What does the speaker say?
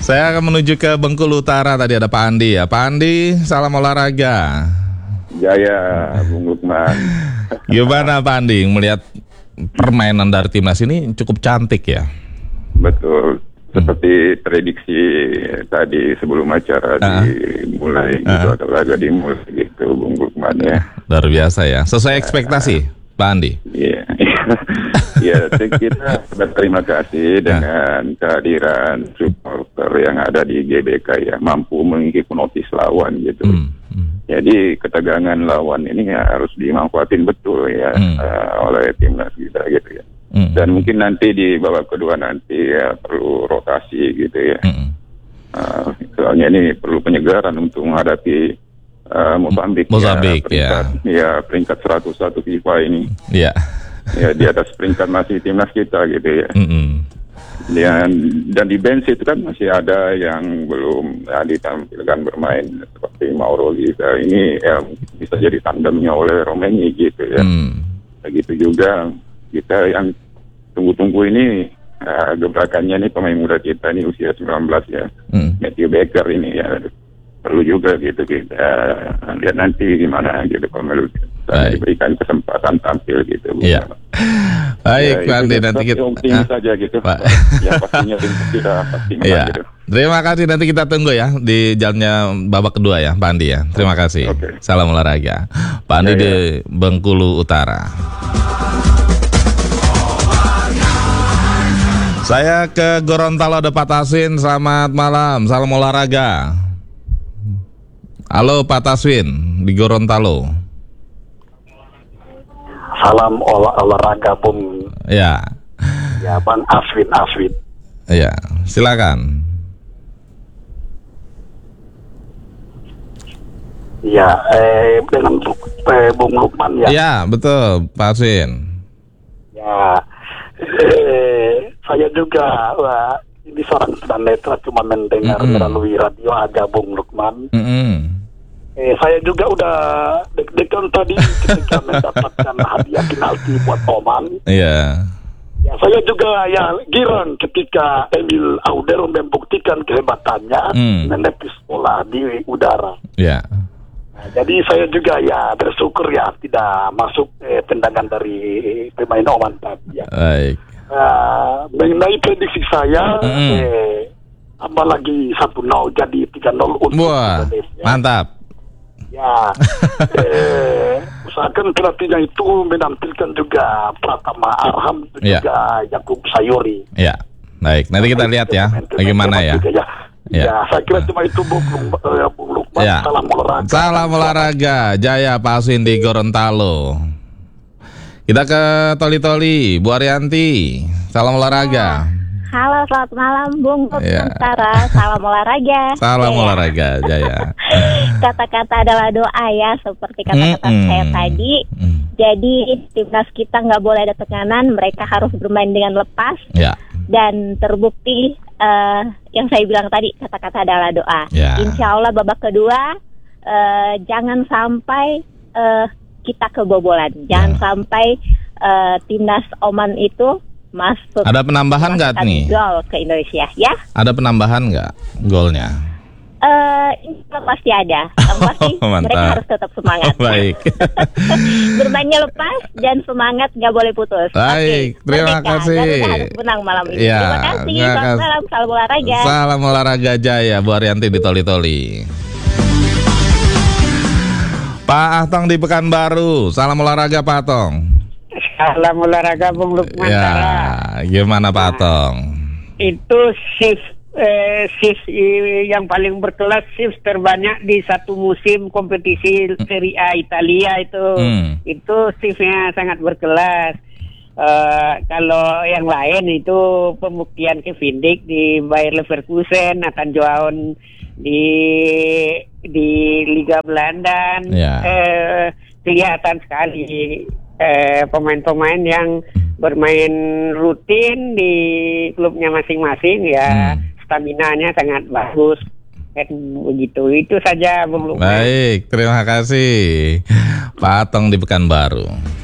Saya akan menuju ke Bengkulu Utara. Tadi ada Pak Andi ya. Pak Andi, salam olahraga. Jaya, Bung Lukman. Gimana Pak Andi melihat permainan dari timnas ini cukup cantik ya? Betul. Seperti prediksi tadi sebelum acara dimulai gitu, atau laga dimulai gitu, Bung Lukman ya. Luar biasa ya. Sesuai ekspektasi, Pak Andi. Iya. Ya, kita berterima kasih dengan kehadiran supporter yang ada di GBK ya, mampu menghipnotis lawan gitu. Jadi ketegangan lawan ini ya harus dimanfaatin betul ya oleh timnas kita gitu ya. Dan mungkin nanti di babak kedua nanti ya perlu rotasi gitu ya. Soalnya ini perlu penyegaran untuk menghadapi Mozambik ya, peringkat 101 FIFA ini. Iya. Ya, di atas peringkat masih timnas kita gitu ya. Dan di bench itu kan masih ada yang belum ditampilkan bermain seperti Mauro Liza ini ya, bisa jadi tandemnya oleh Romeni gitu ya. Begitu juga kita yang tunggu-tunggu ini gebrakannya nih pemain muda kita ini usia 19 ya. Matthew Baker ini ya perlu juga gitu kita lihat nanti gimana gitu kalau diberikan kesempatan tampil gitu. Iya. Baik, Pak Andi, nanti kita optimis saja gitu. Pak. Ya pastinya kita pasti menang ya. gitu. Terima kasih, nanti kita tunggu ya di jalannya babak kedua ya, Pak Andi ya. Terima kasih. Salam olahraga. Pak Andi di Bengkulu Utara. Saya ke Gorontalo, ada Pak Taswin. Selamat malam, salam olahraga. Halo Pak Taswin di Gorontalo. Salam olahraga Bung. Ya. Ya Bang Aswin. Ya, silakan. Ya, dengan Bung Lukman ya. Ya, betul Pak Aswin. Ya, saya juga ini seorang tunanetra cuma mendengar melalui radio ada Bung Lukman. Saya juga udah deg-degan tadi ketika mendapatkan hadiah penalti buat Oman. Iya. Ya, saya juga ya girang ketika Emil Audero membuktikan kehebatannya menepis bola di udara. Iya. Nah, jadi saya juga ya bersyukur ya tidak masuk tendangan dari pemain Oman tadi ya. Baik. Mengenai prediksi saya, apalagi 1-0 jadi 3-0 untuk Indonesia. Mantap. Ya, usahakan pelatihnya itu menampilkan juga Pratama Arham juga Yakub Sayuri. Ya, baik. Nanti kita lihat ya, bagaimana ya. Ya, saya kira cuma itu Bung Lukman. Ya. Salam olahraga. Salam olahraga, Jaya Pak Aswin di Gorontalo. Kita ke Toli-Toli, Bu Arianti. Salam olahraga. Halo, selamat malam Bung Utara. Salam olahraga. Salam olahraga, Jaya. Kata-kata adalah doa ya, seperti kata-kata saya tadi. Jadi timnas kita nggak boleh ada tekanan, mereka harus bermain dengan lepas. Ya. Dan terbukti yang saya bilang tadi, kata-kata adalah doa. Ya. Insya Allah babak kedua jangan sampai kita kebobolan, jangan sampai timnas Oman itu masuk. Ada penambahan nggak nih? Gol ke Indonesia, ya? Ada penambahan nggak golnya? Ini pasti ada. Yang pasti mereka harus tetap semangat. Baik. Bermainnya lepas dan semangat nggak boleh putus. Baik, terima kasih. Garuda harus menang malam ini. Ya, terima kasih. Selamat malam, salam olahraga. Salam olahraga, Jaya. Bu Arianti di Toli-Toli. Pak Atong di Pekanbaru. Salam olahraga Pak Atong. Salam olahraga Bung Lukman. Ya, gimana Pak Atong? Itu shift yang paling berkelas, shift terbanyak di satu musim kompetisi Serie A Italia itu shiftnya sangat berkelas. Kalau yang lain itu pembuktian Kevin Dijk di Bayer Leverkusen, Nathan Joaon di Liga Belanda, kelihatan sekali pemain-pemain yang bermain rutin di klubnya masing-masing ya, staminanya sangat bagus. Begitu, itu saja Bung Lukman. Baik, terima kasih Pak Atong di Pekanbaru.